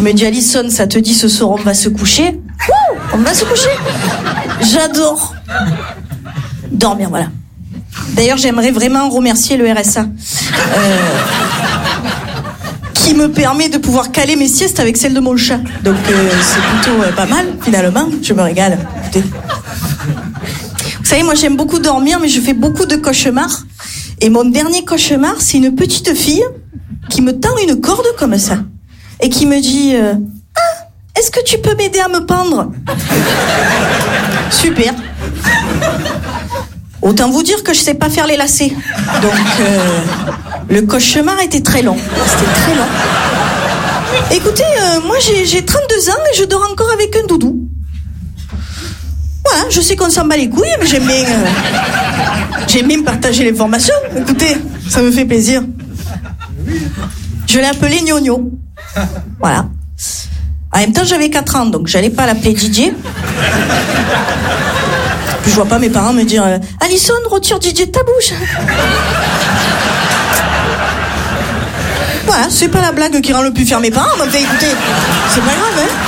Tu me dis, Alison, ça te dit ce soir on va se coucher? On va se coucher. J'adore dormir, voilà. D'ailleurs, j'aimerais vraiment remercier le RSA qui me permet de pouvoir caler mes siestes avec celle de mon chat. Donc c'est plutôt pas mal, finalement. Je me régale. Écoutez. Vous savez, moi j'aime beaucoup dormir, mais je fais beaucoup de cauchemars. Et mon dernier cauchemar, c'est une petite fille qui me tend une corde comme ça et qui me dit est-ce que tu peux m'aider à me pendre? Super. Autant vous dire que je sais pas faire les lacets. Donc le cauchemar était très long. C'était très long. Écoutez, moi j'ai 32 ans et je dors encore avec un doudou. Voilà, je sais qu'on s'en bat les couilles, mais j'aime bien me partager l'information. Écoutez, ça me fait plaisir. Je l'ai appelé Gnogno. Voilà. En même temps, j'avais 4 ans, donc j'allais pas l'appeler Didier. Puis je vois pas mes parents me dire Alison, retire Didier de ta bouche. Voilà, c'est pas la blague qui rend le plus fier mes parents, mais écoutez, c'est pas grave, hein.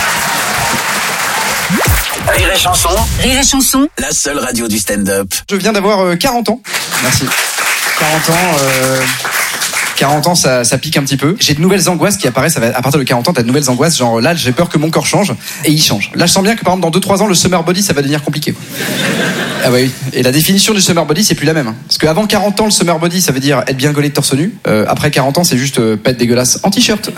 Rire et chanson. Rire et chanson. La seule radio du stand-up. Je viens d'avoir 40 ans. Merci. 40 ans, ça pique un petit peu. J'ai de nouvelles angoisses qui apparaissent à partir de 40 ans. T'as de nouvelles angoisses, genre là, j'ai peur que mon corps change, et il change. Là, je sens bien que par exemple, dans 2-3 ans, le summer body, ça va devenir compliqué. Ah bah oui. Et la définition du summer body, c'est plus la même. Parce qu'avant 40 ans, le summer body, ça veut dire être bien gaulé de torse nu. Après 40 ans, c'est juste pas être dégueulasse en t-shirt.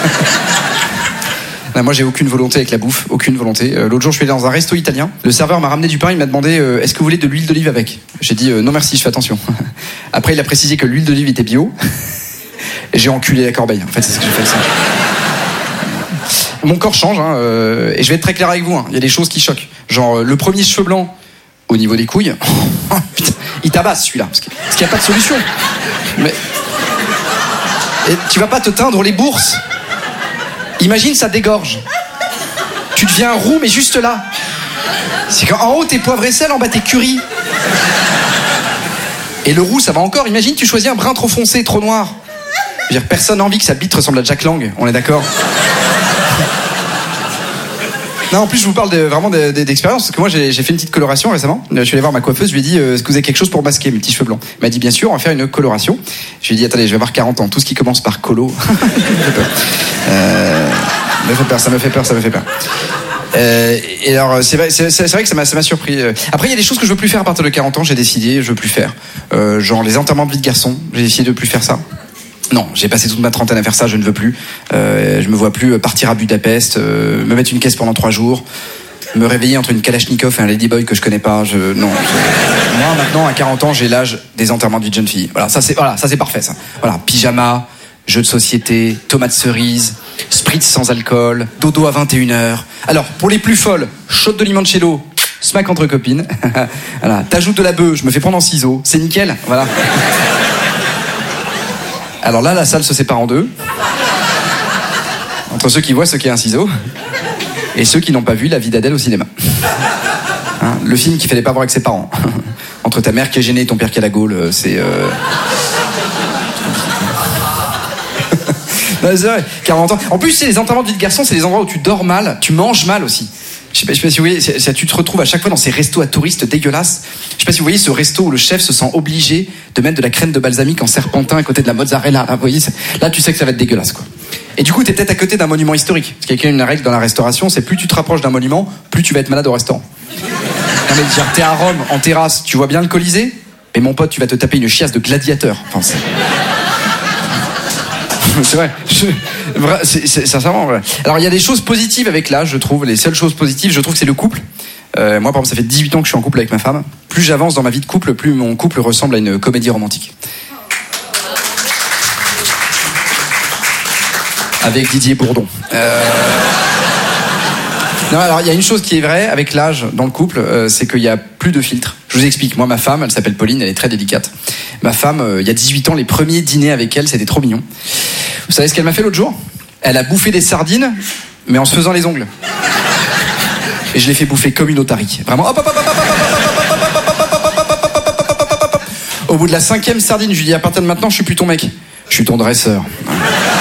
Non, moi, j'ai aucune volonté avec la bouffe, aucune volonté. L'autre jour, je suis allé dans un resto italien. Le serveur m'a ramené du pain, il m'a demandé est-ce que vous voulez de l'huile d'olive avec? J'ai dit non merci, je fais attention. Après, il a précisé que l'huile d'olive était bio. Et j'ai enculé la corbeille. En fait, c'est ce que j'ai fait. Ça. Mon corps change, hein, et je vais être très clair avec vous. Hein. Il y a des choses qui choquent. Genre, le premier cheveu blanc au niveau des couilles, putain, il tabasse celui-là, parce qu'il n'y a pas de solution. Mais et tu vas pas te teindre les bourses. Imagine, ça dégorge. Tu deviens roux, mais juste là. C'est qu'en haut, t'es poivre et sel, en bas, t'es curry. Et le roux, ça va encore. Imagine, tu choisis un brun trop foncé, trop noir. Je veux dire, personne n'a envie que sa bite ressemble à Jack Lang, on est d'accord? Non, en plus, je vous parle vraiment d'expérience, parce que moi, j'ai fait une petite coloration récemment. Je suis allé voir ma coiffeuse, je lui ai dit, est-ce que vous avez quelque chose pour masquer mes petits cheveux blancs? Elle m'a dit, bien sûr, on va faire une coloration. Je lui ai dit, attendez, je vais avoir 40 ans, tout ce qui commence par colo. Ça me fait peur. Et alors, c'est vrai que ça m'a surpris. Après, il y a des choses que je veux plus faire à partir de 40 ans, j'ai décidé, je veux plus faire. Genre les enterrements de vie de garçon, j'ai décidé de plus faire ça. Non, j'ai passé toute ma trentaine à faire ça, je ne veux plus. Je me vois plus partir à Budapest, me mettre une caisse pendant 3 jours, me réveiller entre une Kalachnikov et un Ladyboy que je connais pas. Moi, maintenant, à 40 ans, j'ai l'âge des enterrements de vie de jeune fille. Voilà, ça c'est parfait, ça. Voilà, pyjama, jeux de société, tomates cerises, spritz sans alcool, dodo à 21h. Alors, pour les plus folles, shot de limoncello, smack entre copines. Voilà, t'ajoutes de la bœuf, je me fais prendre en ciseaux, c'est nickel, voilà. Alors là, la salle se sépare en deux. Entre ceux qui voient ce qu'est un ciseau et ceux qui n'ont pas vu La vie d'Adèle au cinéma. Hein, le film qu'il fallait pas voir avec ses parents. Entre ta mère qui est gênée et ton père qui a la gaule, c'est... Non, c'est vrai, 40 ans. En plus, c'est les enterrements de vie de garçon, c'est les endroits où tu dors mal, tu manges mal aussi. Je sais pas si vous voyez, tu te retrouves à chaque fois dans ces restos à touristes dégueulasses. Je sais pas si vous voyez ce resto où le chef se sent obligé de mettre de la crème de balsamique en serpentin à côté de la mozzarella. Là, vous voyez, là tu sais que ça va être dégueulasse, quoi. Et du coup, t'es peut-être à côté d'un monument historique. Parce qu'il y a quand même une règle dans la restauration, c'est plus tu te rapproches d'un monument, plus tu vas être malade au restaurant. Non mais genre, t'es à Rome, en terrasse, tu vois bien le Colisée, mais mon pote, tu vas te taper une chiasse de gladiateur. Enfin, c'est vrai. C'est sincèrement vrai. Alors il y a des choses positives avec l'âge, je trouve. Les seules choses positives, je trouve que c'est le couple. Moi par exemple, ça fait 18 ans que je suis en couple avec ma femme. Plus j'avance dans ma vie de couple, plus mon couple ressemble à une comédie romantique. Avec Didier Bourdon. Non, alors il y a une chose qui est vraie avec l'âge dans le couple, c'est qu'il y a plus de filtres. Je vous explique. Moi, ma femme, elle s'appelle Pauline, elle est très délicate. Ma femme, il y a 18 ans, les premiers dîners avec elle, c'était trop mignon. Vous savez ce qu'elle m'a fait l'autre jour? Elle a bouffé des sardines, mais en se faisant les ongles. Et je l'ai fait bouffer comme une otarie. Vraiment. Au bout de la 5e sardine, je lui dis à partir de maintenant, je suis plus ton mec, je suis ton dresseur.